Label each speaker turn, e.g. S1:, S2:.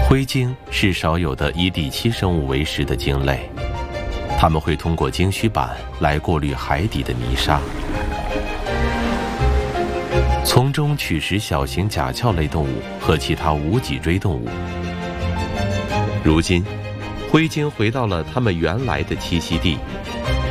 S1: 灰鲸是少有的以底栖生物为食的鲸类，它们会通过鲸须板来过滤海底的泥沙，从中取食小型甲壳类动物和其他无脊椎动物。如今，灰鲸回到了它们原来的栖息地，